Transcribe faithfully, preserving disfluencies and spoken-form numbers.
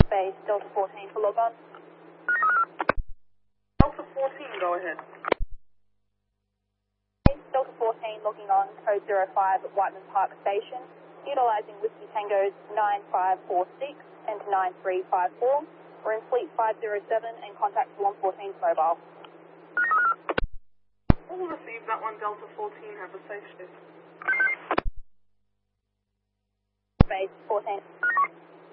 Base Delta fourteen for log on. Delta fourteen, go ahead. Delta fourteen logging on, code zero five at Whiteman Park Station, utilising Whiskey Tangos nine five four six and nine three five four. We're in fleet five zero seven and contact one fourteen's mobile. We'll receive that one, Delta fourteen. Have a safe shift. Base fourteen.